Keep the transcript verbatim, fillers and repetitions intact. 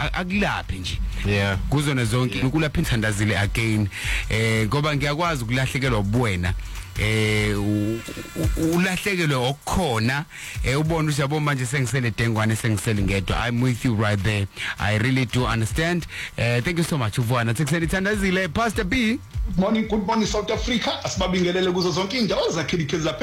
akulaphe nje yeah kuzona zonke ukulapha inthandazile again eh ngoba ngiyakwazi ukulahlekelwa ubuwena eh ulahlekelwe okukhona eh ubona ukuthi yabo manje sengisele dengwane sengisele ngedwa. I'm with you right there. I really do understand. Uh, thank you so much uvana sekuseni thandazile Pastor B. Good morning, good morning South Africa. Asibabingelele kuzo zonke indawo zakhile